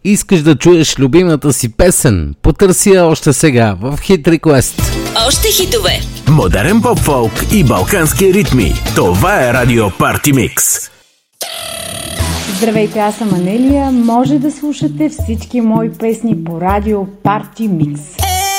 Искаш да чуеш любимата си песен? Потърси я още сега в Hit Request. Още хитове. Модерен поп-фолк и балкански ритми. Това е Радио Парти Микс. Здравейте, аз съм Анелия. Може да слушате всички мои песни по Радио Парти Микс.